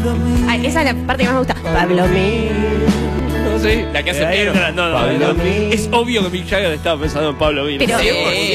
Ay, esa es la parte que más me gusta. Pablo Mir. Sí, la que hace Pedro. No, es obvio que Mick Jagger estaba pensando en Pablo Mir. Pero,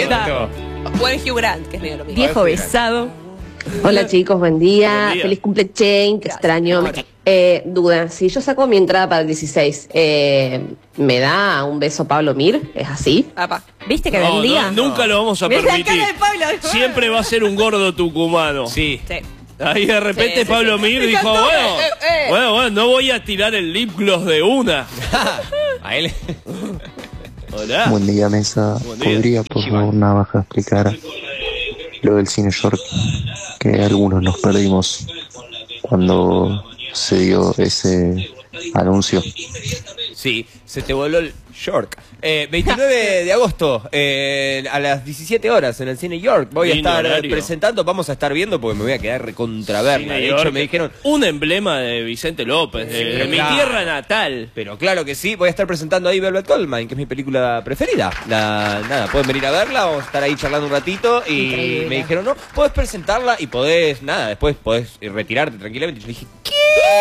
Buen Hugh Grant, que es medio lo mismo. viejo besado. Hola chicos, buen día. Buen día. Feliz cumple Chain, te extraño. Duda, si yo saco mi entrada para el 16, ¿me da un beso Pablo Mir? ¿Es así? Apa. ¿Viste que No, vendía? nunca lo vamos a Mirá la permitir. cara de Pablo. Siempre va a ser un gordo tucumano. Sí. Sí. Ahí de repente Sí, sí, Pablo sí. Mir Me dijo, encantó. bueno, no voy a tirar el lip gloss de una. A él. Hola. Buen día, mesa. Buen día. ¿Podría, por favor, Navaja, explicar lo del Cine York que algunos nos perdimos cuando se dio ese anuncio? Sí, se te voló el York. 29 de agosto, a las 17 horas en el Cine York. Voy a Lindo estar horario. presentando, vamos a estar viendo porque me voy a quedar recontraverla. De hecho, me dijeron, un emblema de Vicente López, de pero mi claro. tierra natal. pero claro que sí, voy a estar presentando ahí Velvet Goldmine, que es mi película preferida. Nada, pueden venir a verla, vamos a estar ahí charlando un ratito. Y Increíble. me dijeron, no, podés presentarla y podés, después podés retirarte tranquilamente. Y yo dije, ¿qué?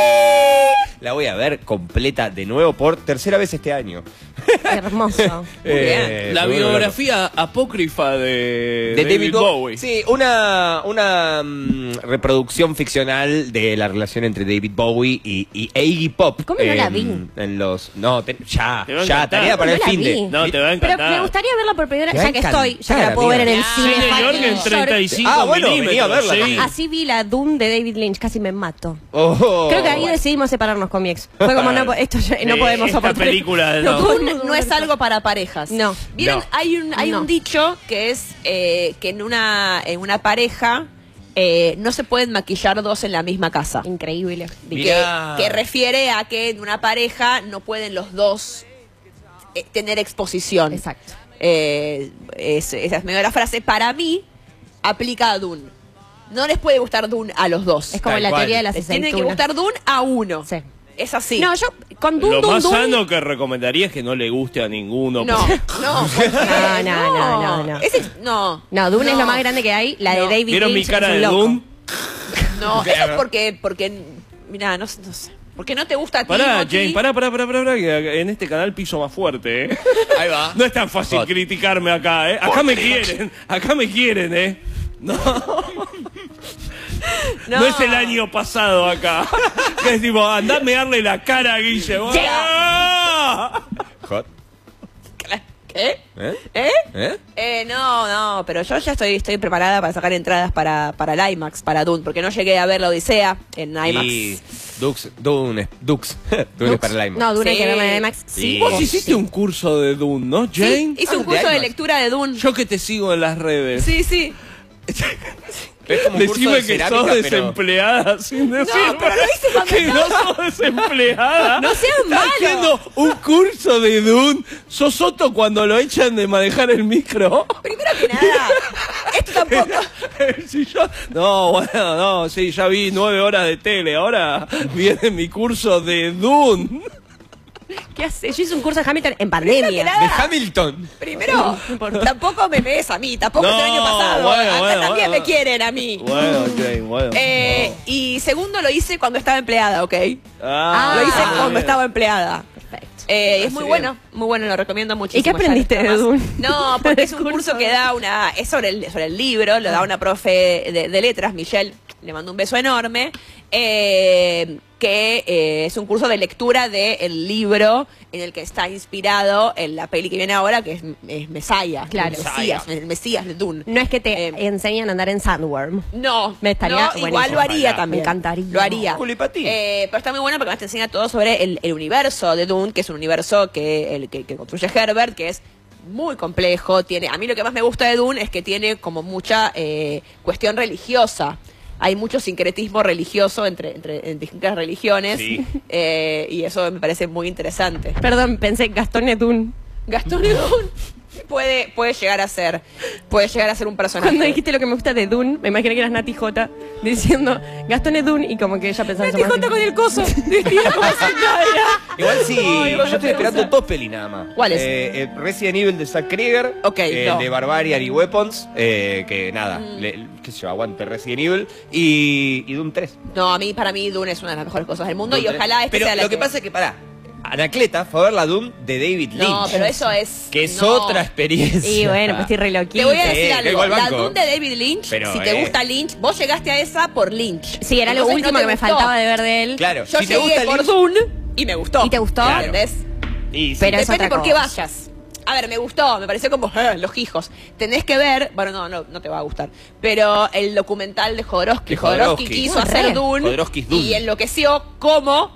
La voy a ver completa de nuevo por tercera vez este año. Hermoso. bien. La me vuelvo biografía apócrifa de David Bowie. Bowie. Sí, una reproducción ficcional de la relación entre David Bowie y Iggy Pop. ¿Cómo no la vi? En los... No, ya, Te va a encantar. tarea para el No la fin de... vi. No, te va a Pero encantar. me gustaría verla por primera Te va ya a que estoy, ya que encantar, la puedo ver en el amiga. cine. Cine York fucking en York. 35 Ah, bueno, milímetros. vení a verla sí. también. Así vi la Dune de David Lynch, casi me mato. Oh. Creo que ahí decidimos separarnos con mi ex. Fue como, no, esto ya no Sí, podemos esta soportar. película, no. No es algo para parejas. No. ¿Vieron? No. Hay No. un dicho que es que en una pareja no se pueden maquillar dos en la misma casa. Increíble. Mirá. Que refiere a que en una pareja no pueden los dos tener exposición. Exacto. Esa es medio la frase. Para mí, aplica a Dune. No les puede gustar Dune a los dos. Es como Tal la cual. teoría de las Les tiene que aceitunas. gustar Dune a uno. Sí. Es así. No, yo con Dune, Lo Dune, más Dune. sano que recomendaría es que no le guste a ninguno. No, no, No. No. No, Dune es lo más grande que hay. La de No. David ¿Vieron mi Lynch cara es un de loco. Dune? No, eso es porque mirá, no sé. Porque no te gusta a ti, Pará, Moti. Jane, pará, que en este canal piso más fuerte, ¿eh? Ahí va. No es tan fácil Hot. criticarme acá, ¿eh? Acá me quieren, ¿eh? No. No es el año pasado acá. Que es tipo, andá a mearle la cara a Guille. ¡Ah! Hot. ¿Qué? No, pero yo ya estoy preparada para sacar entradas para el IMAX, para Dune, porque no llegué a ver la Odisea en IMAX. Y Dune es para el IMAX. No, Dune hay Sí. que verla en IMAX. Sí. Vos hiciste un curso de Dune, ¿no, Jane? Sí, hice un Ah, curso de de IMAX. lectura de Dune. Yo que te sigo en las redes. Sí, sí. Es como un curso Decime de que cerámica, sos pero... desempleada sin decirme pero lo hice cuando que no sos desempleada. No seas Estás malo. haciendo un curso de Dune. Sos Soto cuando lo echan de manejar el micro. Primero que nada, esto tampoco. Si yo... No, bueno, no, sí, ya vi 9 horas de tele. Ahora viene mi curso de Dune. ¿Qué haces? Yo hice un curso de Hamilton en pandemia. nada. De Hamilton. Primero, tampoco me ves a mí, tampoco No, es el año pasado. bueno, Acá bueno, también bueno. me quieren a mí. Bueno, Jane, bueno. Y segundo, lo hice cuando estaba empleada, ¿ok? Ah, Lo hice cuando bien. estaba empleada. Perfecto. Es muy bien. muy bueno, lo recomiendo muchísimo. ¿Y qué aprendiste Ya no de está Dune? más. No, porque es un curso que da es sobre el libro, lo da una profe de letras, Michelle, le mando un beso enorme, que es un curso de lectura del libro en el que está inspirado en la peli que viene ahora, que es Messiah, Claro. el Mesías de Dune. No es que te enseñan a andar en Sandworm. No, Me estaría no, buenísimo. igual lo haría Ojalá. también. Me encantaría. Lo haría. Culipatín. Pero está muy bueno porque además te enseña todo sobre el universo de Dune, que es un universo que construye Herbert, que es muy complejo. A mí lo que más me gusta de Dune es que tiene como mucha cuestión religiosa. Hay mucho sincretismo religioso entre distintas religiones. Sí. Y eso me parece muy interesante. Perdón, pensé Gastón Dune. Gastón y Dune. puede llegar a ser un personaje. Cuando dijiste lo que me gusta de Dune, me imaginé que eras Nati J diciendo Gastón es Dune y como que ella pensaba Nati J con el coso. Igual sí, yo estoy esperando dos pelis nada más. ¿Cuáles? Resident Evil de Zack Krieger, Ok, no. de Barbarian y Weapons, que nada, qué sé yo, aguante Resident Evil y Doom 3. No, para mí Dune es una de las mejores cosas del mundo Doom y 3. ojalá Pero sea la lo que pasa es que, Anacleta fue a ver la Doom de David Lynch. No, pero eso es... Que es no. otra experiencia. Y bueno, pues estoy re loquita. Te voy a decir que algo, igual la banco. Dune de David Lynch, Pero, si te gusta Lynch, vos llegaste a esa por Lynch. Sí, era lo Entonces, último no te que me gustó. faltaba de ver de él. Claro, Yo si te llegué gusta por Lynch, Dune y me gustó. ¿Y te gustó? Claro. ¿Entendés? y sí. Pero es Depende otra por qué cosa. vayas. A ver, me gustó, me pareció como los hijos. Tenés que ver, bueno, no te va a gustar, pero el documental de Jodorowsky. De Jodorowsky. Quiso Ah, hacer re. Dune Jodorowsky's Dune. y enloqueció como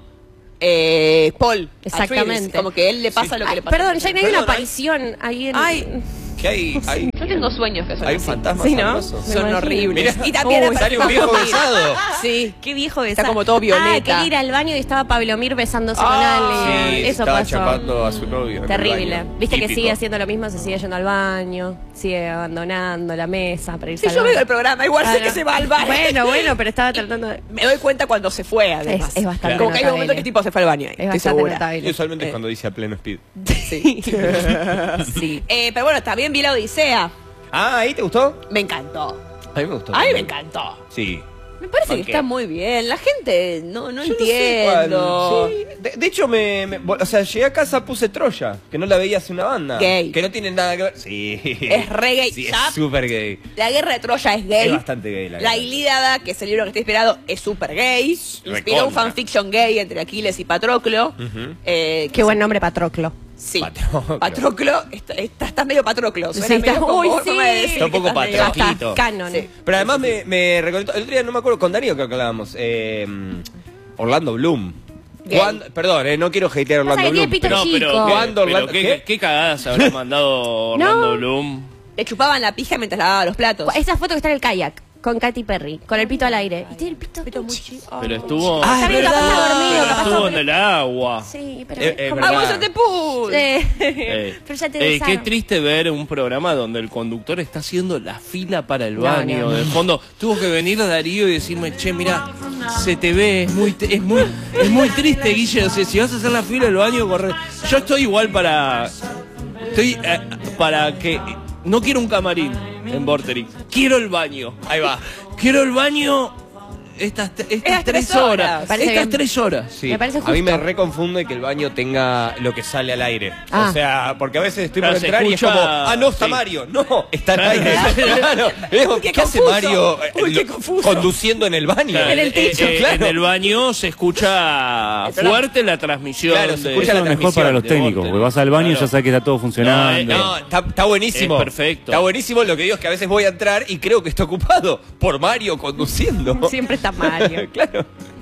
Paul. Exactamente. Atreides. Como que él le pasa lo que le pasa. Perdón, Jane, hay una Perdón, aparición ahí en... Ay, Que hay yo tengo sueños que son hay un así. fantasma Sí, ¿no? sabroso. Me Son imagino. horribles. Mirá. Y también Uy, aparece sale un viejo Pablo Mir. besado. Sí. Qué viejo Está besado. como todo violeta. Ah, quería ir al baño y estaba Pablo Mir besándose con Sí, alguien. Eso estaba pasó. chapando a su novio. en el Terrible. baño. Viste que Típico. sigue haciendo lo mismo, se sigue yendo al baño, sigue abandonando la mesa para irse Sí, al yo baño. veo el programa, igual sé no. que se va al baño. Bueno, pero estaba tratando de... Me doy cuenta cuando se fue, además. Es bastante Como que hay un momento notable. que el tipo se fue al baño. Es Estoy bastante segura. notable. Y usualmente es cuando dice a pleno speed. Sí. Sí. Pero bueno, también vi la Odisea. Ah, ¿ahí te gustó? Me encantó. A mí me gustó. A mí me también. encantó. Sí. Me parece que Banqué. está muy bien. La gente no Yo no sé entiendo. cuál. Sí. De hecho, o sea, llegué a casa, puse Troya, que no la veía hace una banda. Gay. Que no tiene nada que ver. Sí. Es re gay. Sí, ¿Ya? es súper gay. La guerra de Troya es gay. Es bastante gay la La guerra. Ilíada, que es el libro que está inspirado, es súper gay. Inspiró un recontra. fanfiction gay entre Aquiles y Patroclo. Qué buen nombre, Patroclo. Sí. Patroclo. Patroclo. Está medio Patroclo. Suena Sí, medio está- como uy, forma sí. de decir Está un que poco estás medio- Ya está, Patroclito. canon. Sí. Pero además me reconectó. El otro día no me acuerdo, con Darío creo que hablábamos. Orlando Bloom. Gay. Perdón, no quiero hatear a Pasa Orlando que tiene Bloom. pito pero- chico. ¿Cuándo pero Orlando- qué? qué cagadas habrá mandado Orlando Bloom? Le chupaban la pija mientras lavaba los platos. Esa foto que está en el kayak con Katy Perry, con el pito al aire. Y tiene el pito muy chico. Pero estuvo. Está bien, capaz está dormido, pero capaz estuvo está- en el agua. Sí, pero... verdad. ¡Vamos a te pus! Pero ya te Qué besaron. triste ver un programa donde el conductor está haciendo la fila para el No, baño. no. De fondo, tuvo que venir Darío y decirme, che, mira, se te ve, es muy triste, Guille. O sea, si vas a hacer la fila del baño, corre. Yo estoy igual para que. No quiero un camarín en Vorterix. Quiero el baño. Ahí va. Quiero el baño estas 3 horas. Parece Estas bien. 3 horas. Sí. Me parece A mí me justo. reconfunde que el baño tenga lo que sale al aire. Ah. O sea, porque a veces estoy Claro, por se entrar y es escucha- como, no está sí. Mario. No, está al aire. Claro. Uy, qué ¿Qué hace confuso. Mario Uy, qué lo- confuso. conduciendo en el baño? Claro, En el techo, claro. En el baño se escucha fuerte la transmisión. Claro, se escucha Eso la es mejor para los de técnicos, Vorterix. porque vas al baño y ya Claro. sabes que está todo funcionando. No, está buenísimo. Es perfecto. Está buenísimo. Lo que digo es que a veces voy a entrar y creo que está ocupado por Mario conduciendo. Siempre está Mario. Claro.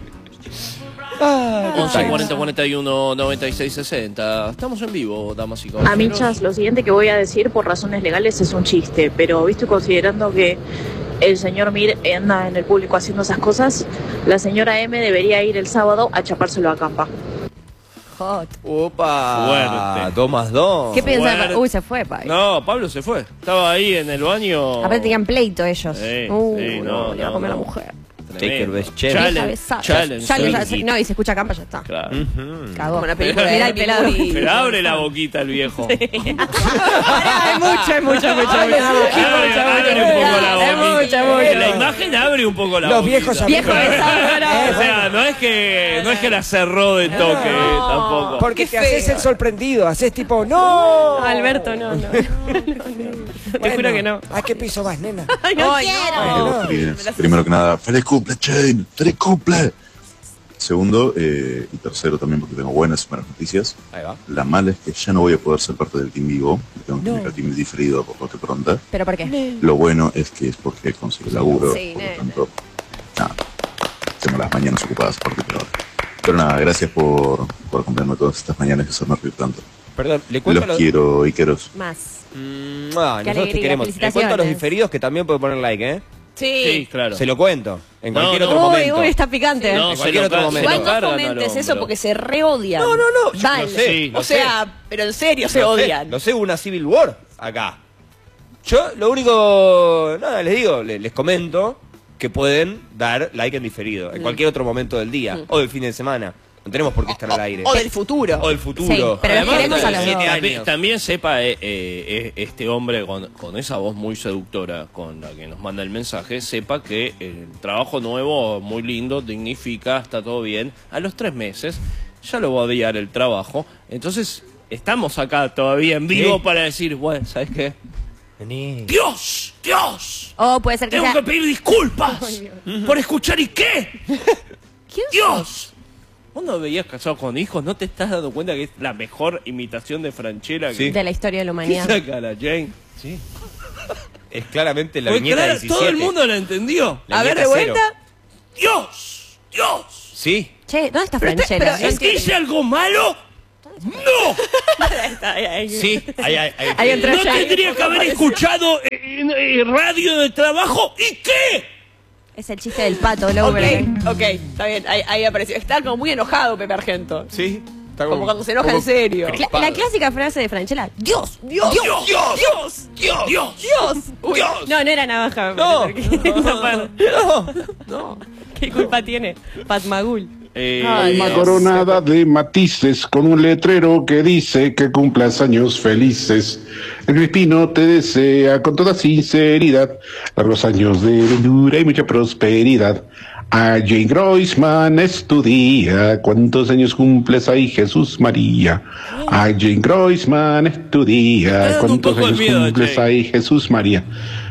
11 40 41 96 60. Estamos en vivo, damas y caballeros. Amichas, lo siguiente que voy a decir por razones legales es un chiste, pero visto y considerando que el señor Mir anda en el público haciendo esas cosas, la señora M debería ir el sábado a chapárselo a Campa. Hot. Opa. Fuerte. 2 más 2. ¿Qué pensás? Fuerte. Uy, se fue, Pablo. No, Pablo se fue. Estaba ahí en el baño. Aparte tenían pleito ellos. Sí, sí, no, le va a comer no. a la mujer. Take your best Challenge. chance. Vieja besada. Challenge. Challenge. No, y se escucha Campa, ya está. Claro. Cagó. Como la película de Mirá el Demi pelado. Moore. Pero abre la boquita el viejo. Hay mucho. Abre un poco la Es boquita. mucho. La imagen abre un poco la Los boquita. viejos Viejo besado. O sea, no es que la cerró de toque tampoco. Porque Qué te haces feo. el sorprendido, haces tipo, ¡no! Alberto, no. Te juro que no. ¿A qué piso vas, nena? Ay, no quiero. Primero que nada, feliz cumple, Chain, feliz cumple. Segundo, y tercero también porque tengo buenas y malas noticias. Ahí va. La mala es que ya no voy a poder ser parte del Team Vivo. Tengo que ir al Team diferido por lo que pronta. ¿Pero por qué? Lo bueno es que es porque conseguí laburo. Sí, por lo nene. tanto, nada, tengo las mañanas ocupadas a partir de ahora. Pero nada, gracias por acompañarme todas estas mañanas que se me reír tanto. Perdón, le cuento Los quiero, Iqueros. Más. Nosotros te alegría, queremos. Le cuento a los felicitaciones. diferidos que también puede poner like, ¿eh? Sí, claro. Se lo cuento. En No, cualquier no. otro momento. Uy, está picante. No, En se cualquier lo otro ca- momento. se Igual lo no cargan comentes al eso hombro. porque se reodian. No. Dale. Sí, lo o sé. sea, pero en serio se Lo sé, odian. Lo sé, hubo una Civil War. acá. Yo lo único, nada, les digo, les comento que pueden dar like en diferido, en cualquier otro momento del día, o del fin de semana. No tenemos por qué estar al aire. O del futuro. O del futuro. Sí, pero Además, queremos a los dos. también sepa este hombre con esa voz muy seductora con la que nos manda el mensaje, sepa que el trabajo nuevo, muy lindo, dignifica, está todo bien. A los 3 meses ya lo va a odiar el trabajo. Entonces, estamos acá todavía en vivo para decir, bueno, ¿sabes qué? Vení. ¡Dios! ¡Dios! O puede ser que Tengo sea... que pedir disculpas por escuchar y qué. ¡Dios! ¿Vos no veías Casado con Hijos? ¿No te estás dando cuenta que es la mejor imitación de Franchella Sí. de la historia de la que humanidad? saca la Jane? Sí. Es claramente la Pues viñeta claro, 17. todo el mundo la entendió. La A ver, de viñeta vuelta. ¡Dios! ¡Dios! Sí. Che, ¿dónde está Pero Franchella? pero ¿Es que hice algo malo? ¡No! Sí. Ahí entró ¿No Jane. tendría que haber escuchado radio de trabajo? ¿Y qué? Es el chiste del pato, luego Ok, está bien, ahí apareció. Está como muy enojado Pepe Argento. Sí. Está Como cuando se enoja en serio. La clásica frase de Franchella, Dios, Dios, ¡Dios! Dios, ¡Dios! ¡Dios! Dios. Uy, No, no era navaja. No. me parece que- esa parte. No. ¿Qué culpa tiene? Patmagul. Una coronada de matices con un letrero que dice que cumplas años felices. El Crispino te desea con toda sinceridad largos años de ventura y mucha prosperidad. A Jane Groisman es tu día. ¿Cuántos años cumples ahí, Jesús María? A Jane Groisman es tu día. dando un ¿Cuántos poco de años miedo, cumples Jane. ahí, Jesús María?